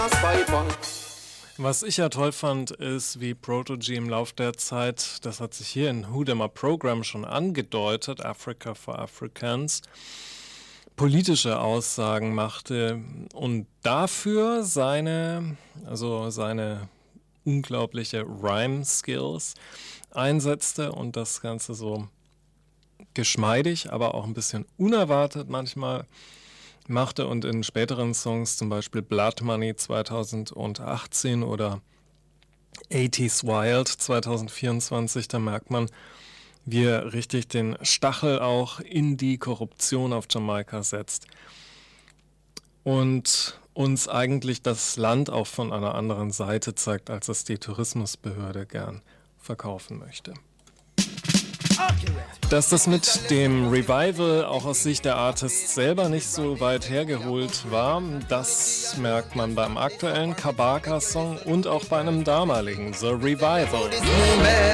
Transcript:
Was ich ja toll fand, ist, wie Protoje im Lauf der Zeit, das hat sich hier in Who Dem Program schon angedeutet, Africa for Africans, politische Aussagen machte und dafür seine unglaubliche Rhyme-Skills einsetzte und das Ganze so geschmeidig, aber auch ein bisschen unerwartet manchmal machte und in späteren Songs, zum Beispiel Blood Money 2018 oder 80s Wild 2024, da merkt man, wie er richtig den Stachel auch in die Korruption auf Jamaika setzt und uns eigentlich das Land auch von einer anderen Seite zeigt, als es die Tourismusbehörde gern verkaufen möchte. Dass das mit dem Revival auch aus Sicht der Artists selber nicht so weit hergeholt war, das merkt man beim aktuellen Kabaka-Song und auch bei einem damaligen The Revival.